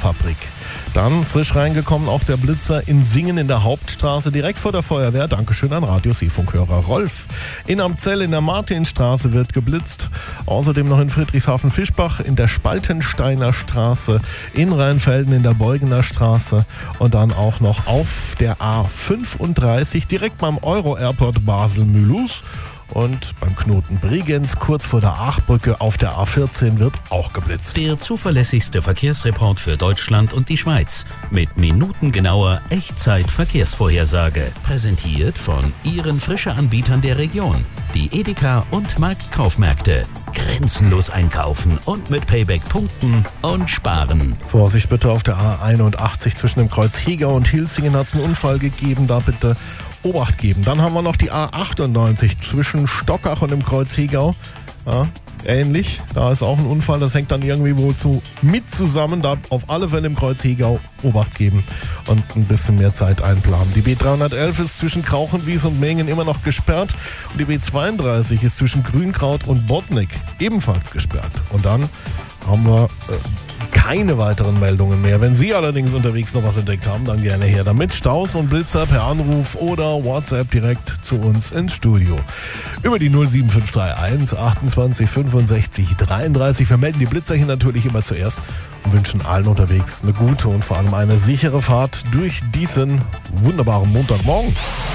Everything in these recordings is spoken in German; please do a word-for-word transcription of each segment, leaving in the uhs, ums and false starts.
Fabrik. Dann frisch reingekommen auch der Blitzer in Singen in der Hauptstraße, direkt vor der Feuerwehr. Dankeschön an Radio-Seefunkhörer Rolf. In Amzell in der Martinstraße wird geblitzt. Außerdem noch in Friedrichshafen-Fischbach in der Spaltensteiner Straße, in Rheinfelden in der Beugener Straße und dann auch noch auf der A fünfunddreißig direkt beim Euro-Airport Basel-Mülus. Und beim Knoten Bregenz kurz vor der Aachbrücke auf der A vierzehn wird auch geblitzt. Der zuverlässigste Verkehrsreport für Deutschland und die Schweiz mit minutengenauer Echtzeit-Verkehrsvorhersage. Präsentiert von Ihren Frische-Anbietern der Region. Die Edeka und Marktkaufmärkte. Grenzenlos einkaufen und mit Payback punkten und sparen. Vorsicht bitte auf der A einundachtzig zwischen dem Kreuz Hegau und Hilsingen hat es einen Unfall gegeben. Da bitte Obacht geben. Dann haben wir noch die A achtundneunzig zwischen Stockach und dem Kreuz Hegau. Ja, ähnlich. Da ist auch ein Unfall. Das hängt dann irgendwie wohl zu, mit zusammen. Da auf alle Fälle im Kreuz Hegau Obacht geben und ein bisschen mehr Zeit einplanen. Die B dreihundertelf ist zwischen Krauchenwies und Mengen immer noch gesperrt. Und die B zweiunddreißig ist zwischen Grünkraut und Bodnik ebenfalls gesperrt. Und dann haben wir äh, keine weiteren Meldungen mehr. Wenn Sie allerdings unterwegs noch was entdeckt haben, dann gerne her damit. Staus und Blitzer per Anruf oder WhatsApp direkt zu uns ins Studio. Über die null sieben fünf drei eins achtundzwanzig fünfundsechzig dreiunddreißig. Wir melden die Blitzer hier natürlich immer zuerst und wünschen allen unterwegs eine gute und vor allem eine sichere Fahrt durch diesen wunderbaren Montagmorgen.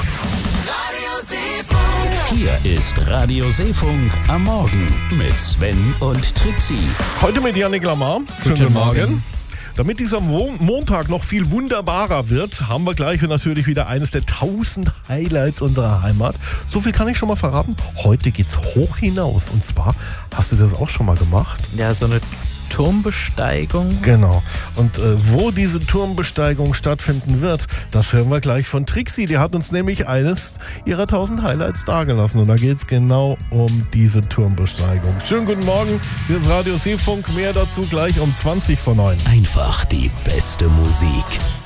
Hier ist Radio Seefunk am Morgen mit Sven und Trixie. Heute mit Yannick Lamar. Schönen Guten Morgen. Morgen. Damit dieser Mo- Montag noch viel wunderbarer wird, haben wir gleich natürlich wieder eines der tausend Highlights unserer Heimat. So viel kann ich schon mal verraten. Heute geht's hoch hinaus. Und zwar, hast du das auch schon mal gemacht? Ja, so eine Turmbesteigung. Genau. Und äh, wo diese Turmbesteigung stattfinden wird, das hören wir gleich von Trixie. Die hat uns nämlich eines ihrer tausend Highlights dargelassen. Und da geht es genau um diese Turmbesteigung. Schönen guten Morgen, hier ist Radio Seefunk. Mehr dazu gleich um zwanzig vor neun. Einfach die beste Musik.